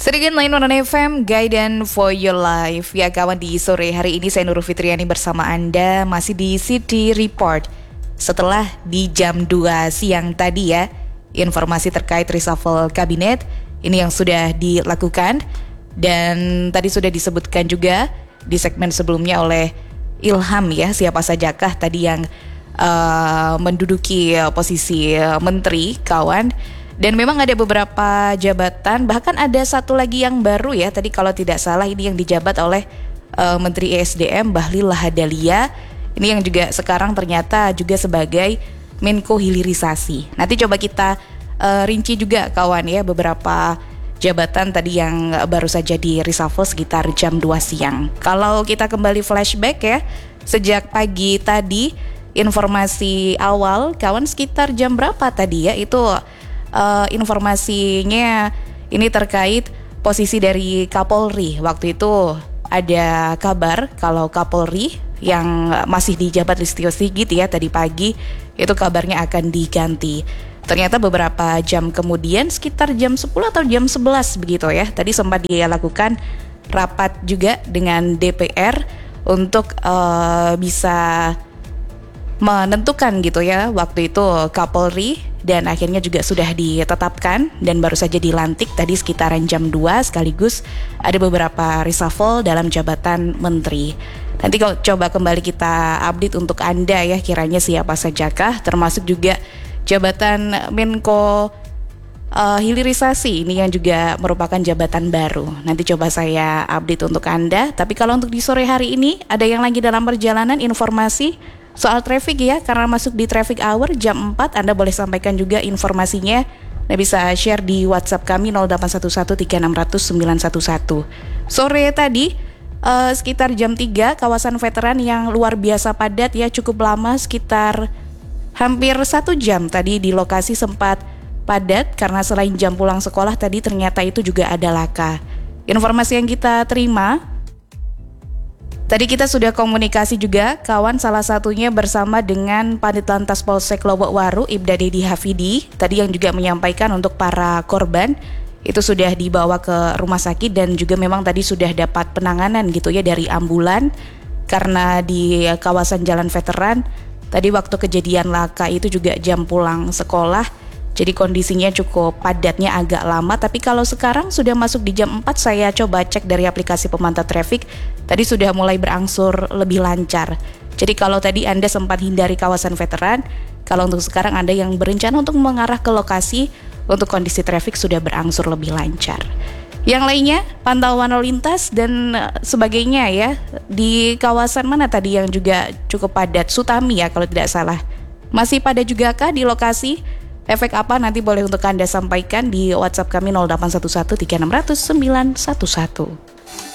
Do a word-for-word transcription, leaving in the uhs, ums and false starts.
Sedikit lain Nona F M, Guidance for Your Life. Ya kawan, di sore hari ini saya Nurul Fitriani bersama Anda masih di City Report. Setelah di jam dua siang tadi ya, informasi terkait reshuffle kabinet ini yang sudah dilakukan. Dan tadi sudah disebutkan juga di segmen sebelumnya oleh Ilham ya, siapa sajakah tadi yang uh, menduduki posisi menteri kawan. Dan memang ada beberapa jabatan, bahkan ada satu lagi yang baru ya. Tadi kalau tidak salah ini yang dijabat oleh uh, Menteri E S D M Bahlil Lahadalia. Ini yang juga sekarang ternyata juga sebagai Menko Hilirisasi. Nanti coba kita uh, rinci juga kawan ya beberapa jabatan tadi yang baru saja di reshuffle sekitar jam dua siang. Kalau kita kembali flashback ya, sejak pagi tadi informasi awal kawan sekitar jam berapa tadi ya, itu Uh, informasinya ini terkait posisi dari Kapolri. Waktu itu ada kabar kalau Kapolri yang masih di jabat Listio Sigit ya tadi pagi itu kabarnya akan diganti. Ternyata beberapa jam kemudian sekitar jam sepuluh atau jam sebelas begitu ya, tadi sempat dia lakukan rapat juga dengan D P R untuk uh, bisa menentukan gitu ya waktu itu Kapolri, dan akhirnya juga sudah ditetapkan dan baru saja dilantik tadi sekitaran jam dua, sekaligus ada beberapa reshuffle dalam jabatan menteri. Nanti kalau coba kembali kita update untuk Anda ya, kiranya siapa sajakah, termasuk juga jabatan Menko uh, Hilirisasi ini yang juga merupakan jabatan baru. Nanti coba saya update untuk Anda. Tapi kalau untuk di sore hari ini ada yang lagi dalam perjalanan, informasi soal traffic ya, karena masuk di traffic hour jam empat, Anda boleh sampaikan juga informasinya. Anda bisa share di WhatsApp kami nol delapan satu satu tiga enam nol nol sembilan satu satu. Sore tadi uh, sekitar jam tiga, kawasan veteran yang luar biasa padat ya, cukup lama sekitar hampir satu jam tadi di lokasi sempat padat karena selain jam pulang sekolah tadi ternyata itu juga ada laka. Informasi yang kita terima, tadi kita sudah komunikasi juga kawan, salah satunya bersama dengan Panit Lantas Polsek Lobok Waru Ibda Dedi Hafidi, tadi yang juga menyampaikan untuk para korban itu sudah dibawa ke rumah sakit dan juga memang tadi sudah dapat penanganan gitu ya dari ambulan, karena di kawasan Jalan Veteran tadi waktu kejadian laka itu juga jam pulang sekolah, jadi kondisinya cukup padatnya agak lama. Tapi kalau sekarang sudah masuk di jam empat, saya coba cek dari aplikasi pemantau traffic, tadi sudah mulai berangsur lebih lancar. Jadi kalau tadi Anda sempat hindari kawasan veteran, kalau untuk sekarang Anda yang berencana untuk mengarah ke lokasi, untuk kondisi traffic sudah berangsur lebih lancar. Yang lainnya, pantauan lalu lintas dan sebagainya ya, di kawasan mana tadi yang juga cukup padat? Sutami ya kalau tidak salah. Masih pada juga kah di lokasi? Efek apa nanti boleh untuk Anda sampaikan di WhatsApp kami nol delapan satu satu tiga enam nol nol sembilan satu satu.